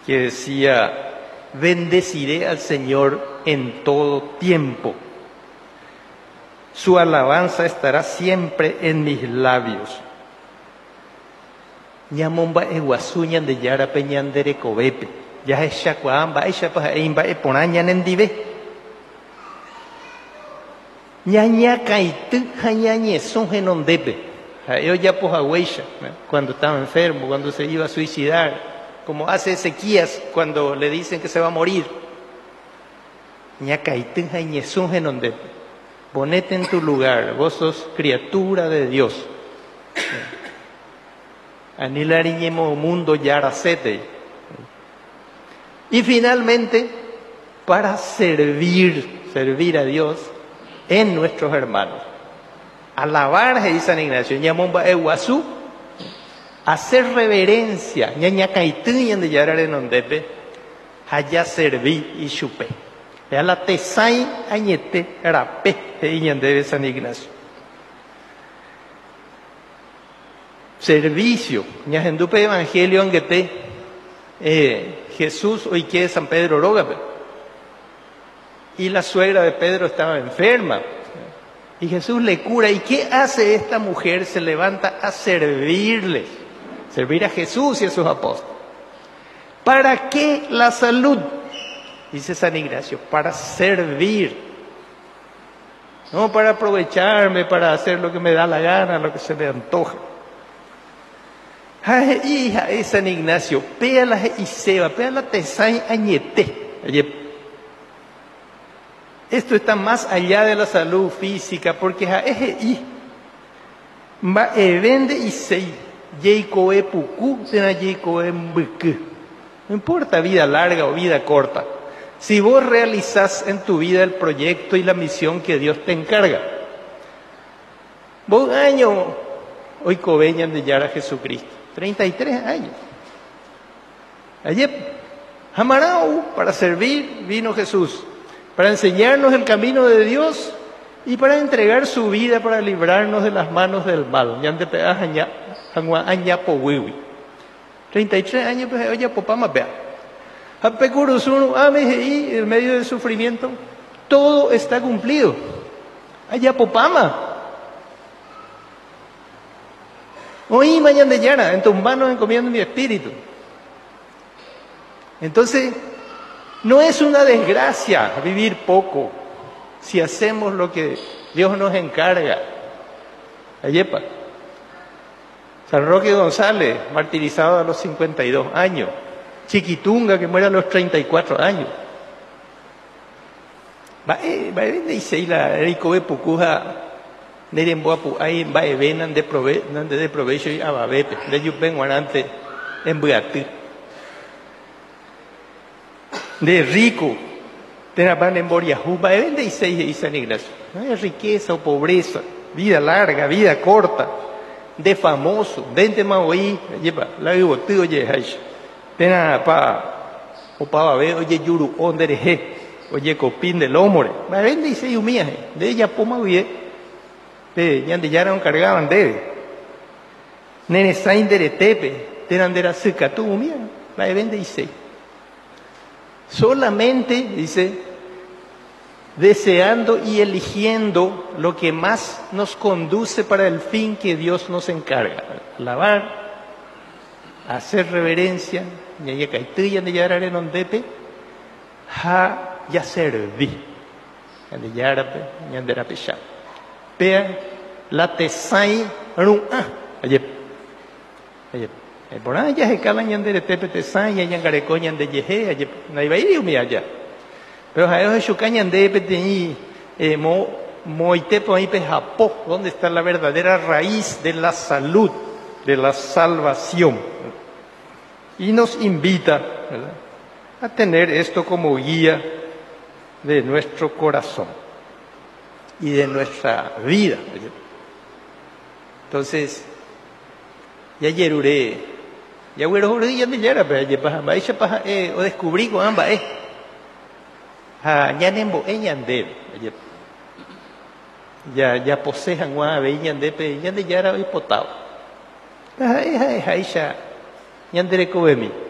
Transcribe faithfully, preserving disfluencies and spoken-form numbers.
que decía: bendeciré al Señor en todo tiempo. Su alabanza estará siempre en mis labios. Ñamomba eguasuñan de yara peñandere cobepe. Ya es chacuamba, es chapa, eimba eponaña nendive. Ñaña caitu, jañañe son genondepe. Yo ya pues agüeya, cuando estaba enfermo, cuando se iba a suicidar, como hace Ezequías cuando le dicen que se va a morir. Ña caitu, jañe son genondepe. Ponete en tu lugar, vos sos criatura de Dios. Anilariñemo mundo yaracete. Y finalmente, para servir, servir a Dios en nuestros hermanos. Alabar, dice San Ignacio, ñamomba eguazú, hacer reverencia, ñañacaitúñan de yararenondepe, allá serví y chupé. Vea la tesai añete rapé, de San Ignacio. Servicio, ñajendupe evangelio anguete, eh, Jesús hoy que San Pedro Rógape. Y la suegra de Pedro estaba enferma. Y Jesús le cura. ¿Y qué hace esta mujer? Se levanta a servirles. Servir a Jesús y a sus apóstoles. ¿Para qué la salud? Dice San Ignacio, para servir. No para aprovecharme, para hacer lo que me da la gana, lo que se me antoja. Ay, hija, es San Ignacio, péala y seba, péala tesai añete. Esto está más allá de la salud física, porque es y va vende y sei, yeikoe puku, sena yeikoe mbuku. No importa vida larga o vida corta. Si vos realizás en tu vida el proyecto y la misión que Dios te encarga. Vos año hoy cobeñan de Yara Jesucristo. treinta y tres años. Ayer, Jamarau, para servir vino Jesús, para enseñarnos el camino de Dios y para entregar su vida para librarnos de las manos del mal. treinta y tres años, pues, oye, popama, vea. En medio del sufrimiento, todo está cumplido. Allá popama. Oí mañana de llana, en tus manos encomiendo mi espíritu. Entonces, no es una desgracia vivir poco si hacemos lo que Dios nos encarga. Ayepa. San Roque González, martirizado a los cincuenta y dos años. Chiquitunga, que muere a los treinta y cuatro años. Va, eh, va, dice ahí la Ericobe Pucuja. Ahí va venan de de provecho y ababepe, de yupen guarante en buatí. De rico, de la pan en Boriajú, va vende y seis de San Ignacio. No hay riqueza o pobreza, vida larga, vida corta, de famoso, vente maoí, lleva, la vivo tío oye, hay. Tena pa, o pa babe, oye yuru, ondereje, oye copín del hombre, va vende y seis humías, de ella poma oye. De yande ya eran cargaban de nene sain de tepe tenan de la cerca tu mía va vende dice solamente dice deseando y eligiendo lo que más nos conduce para el fin que Dios nos encarga: alabar, hacer reverencia, ñaya caituya de yarare non depe, ha ya serví, yande yarape, yandera pesha. Pea la tesai ru'a ayer ayer por allá se calan yandere tepe tesai ya yangareco yande yeje ayer no iba a ir mi allá pero a ellos chucañan de petení mo moitepo ahí pe Japón, donde está la verdadera raíz de la salud, de la salvación, y nos invita, ¿verdad?, a tener esto como guía de nuestro corazón y de nuestra vida. Entonces, ya yeruré, ya güero ya me yera, pero ya paja, maícha paja, eh, o descubrí con ambas, eh, ha, ya nembo, eh, yandel, ya, ya posejan guá, ve, yande, pe, yande yara, y potado. Ha, eh, ha, ha, ya, yandere cobemi.